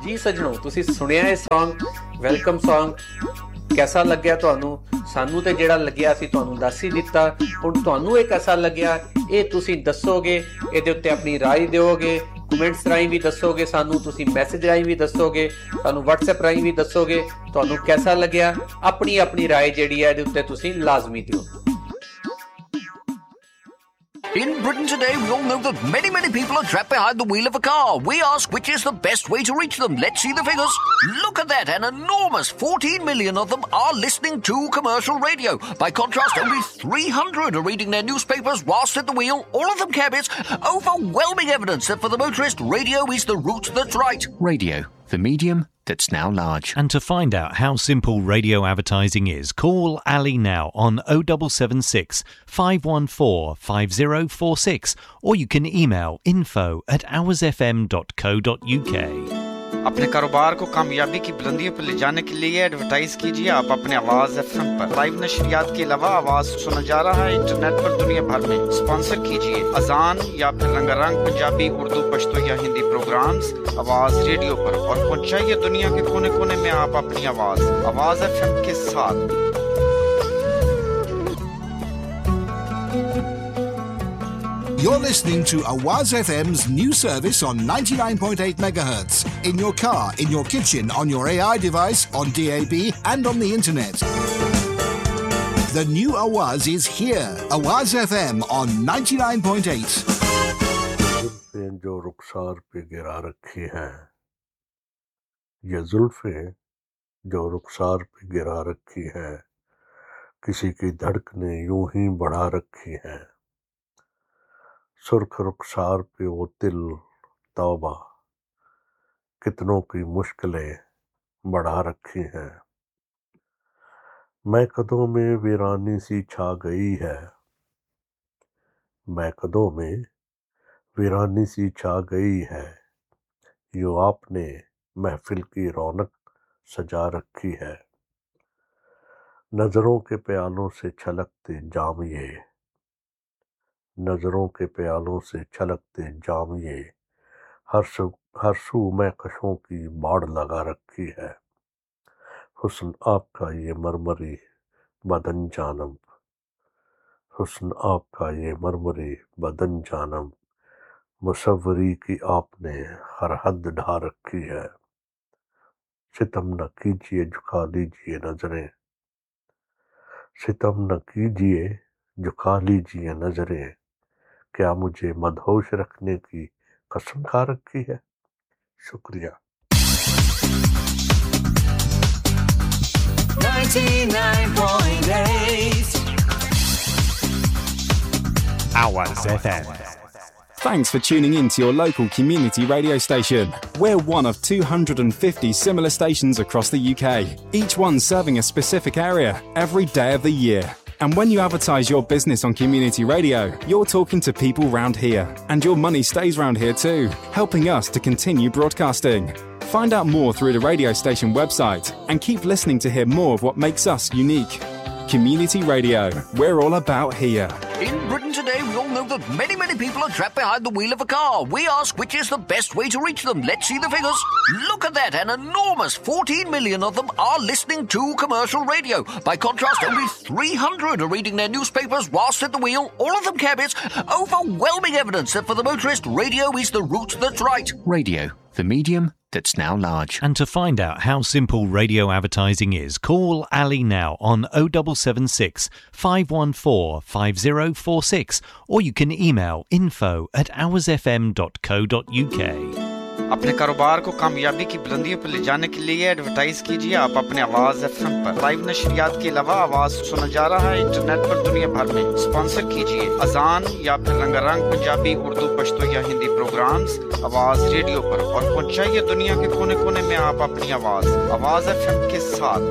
जी सजनों तुसी सुनिया है सॉन्ग वेलकम सॉन्ग कैसा लग्या तुहानू सानू ते जेड़ा लग्या सी तुहानू दस ही दिता हुण तुहानू ये कैसा लग्या ये तुसी दसोगे इहदे उत्ते अपनी राय दिओगे कमेंट्स राही भी दसोगे सानू तुसी मैसेज राही भी दसोगे सानू व्हाट्सएप राही भी दसोगे तुहानू कैसा लग्या अपनी अपनी राय जेड़ी है इहदे उत्ते तुसी लाजमी दिओ In Britain today, we all know that many people are trapped behind the wheel of a car. We ask which is the best way to reach them. Let's see the figures. Look at that. An enormous 14 million of them are listening to commercial radio. By contrast, only 300 are reading their newspapers whilst at the wheel. All of them cabbies. Overwhelming evidence that for the motorist, radio is the route that's right. Radio, the medium that's now large. And to find out how simple radio advertising is, call Ali now on 0776 514 5046 or you can email info@hoursfm.co.uk. अपने कारोबार को कामयाबी की बुलंदियों पर ले जाने के लिए एडवर्टाइज कीजिए आप अपने आवाज एफएम पर लाइव नशरियात के अलावा आवाज सुना जा रहा है इंटरनेट पर दुनिया भर में स्पॉन्सर कीजिए अजान या फिर रंगारंग पंजाबी उर्दू पश्तो या हिंदी प्रोग्राम्स आवाज रेडियो पर और पहुंचाइए दुनिया के कोने-कोने में आप अपनी आवाज एफएम के साथ You're listening to Awaz FM's new service on 99.8 MHz. In your car, in your kitchen, on your AI device, on DAB and on the internet. The new Awaz is here. Awaz FM on 99.8. जो रुखसार पे गिरा रखी हैं ये जुल्फें जो रुखसार पे गिरा रखी हैं किसी की धड़कनें यूं ही बढ़ा रखी हैं सुर्ख रुखसार पे वो तिल तौबा कितनों की मुश्किलें बढ़ा रखी हैं मैं कदों में वीरानी सी छा गई है मैं कदों में वीरानी सी छा गई है यो आपने महफिल की रौनक सजा रखी है नजरों के प्यालों से छलकते जाम ये नजरों के प्यालों से छलकते जाम ये हर सू में कशों की बाड़ लगा रखी है हुस्न आपका ये मरमरी बदन जानम हुस्न आपका ये मरमरी बदन जानम मुसव्वरी की आपने हर हद ढा रखी है सितम न कीजिए झुका लीजिए नजरें सितम न कीजिए झुका लीजिए नजरें क्या मुझे मदहोश रखने की कसम खा रखी है शुक्रिया 99.8 Awaz FM. Thanks for tuning in to your local community radio station. We're one of 250 similar stations across the UK, each one serving a specific area every day of the year. And when you advertise your business on community radio, you're talking to people round here. And your money stays round here too, helping us to continue broadcasting. Find out more through the radio station website and keep listening to hear more of what makes us unique. Community Radio, we're all about here. In Britain today, we all know that many people are trapped behind the wheel of a car. We ask which is the best way to reach them. Let's see the figures. Look at that. An enormous 14 million of them are listening to commercial radio. By contrast, only 300 are reading their newspapers whilst at the wheel. All of them cabbies. Overwhelming evidence that for the motorist, radio is the route that's right. Radio, the medium that's now large. And to find out how simple radio advertising is, call Ali now on 0776 514 5046 or you can email info@hoursfm.co.uk. अपने कारोबार को कामयाबी की बुलंदियों पर ले जाने के लिए एडवर्टाइज कीजिए आप अपने आवाज एफएम पर लाइव नशरियात के अलावा आवाज सुना जा रहा है इंटरनेट पर दुनिया भर में स्पॉन्सर कीजिए अजान या फिर रंगारंग पंजाबी उर्दू पश्तो या हिंदी प्रोग्राम्स आवाज रेडियो पर और पहुंचाइए दुनिया के कोने-कोने में आप अपनी आवाज एफएम के साथ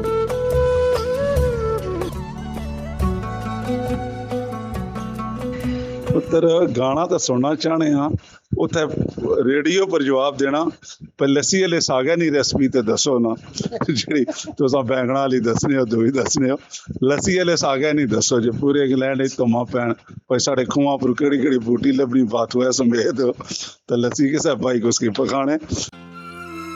पुत्र गाना तो सुनना चाहने हाँ उत्थे रेडियो पर जवाब देना पर लस्सी वाले सागे नहीं रेसिपी ते दसो ना जी तुसा बैंगना वाली दसने हो दो ही दसने हो लस्सी वाले सागे नहीं दसो जो पूरे इंग्लैंड तो मां पैन पर साढ़े खुआ पर केड़ी केड़ी बूटी लबनी बात हुआ समेत तो लस्सी किसे भाई को उसकी पकाने